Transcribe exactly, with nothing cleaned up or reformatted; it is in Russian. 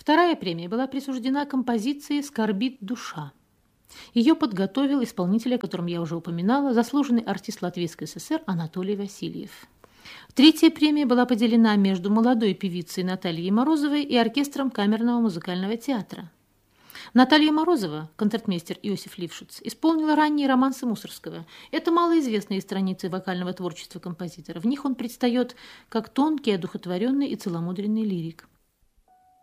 Вторая премия была присуждена композиции «Скорбит душа». Ее подготовил исполнитель, о котором я уже упоминала, заслуженный артист Латвийской ССР Анатолий Васильев. Третья премия была поделена между молодой певицей Натальей Морозовой и оркестром Камерного музыкального театра. Наталья Морозова, концертмейстер Иосиф Лившиц, исполнила ранние романсы Мусоргского. Это малоизвестные страницы вокального творчества композитора. В них он предстает как тонкий, одухотворенный и целомудренный лирик.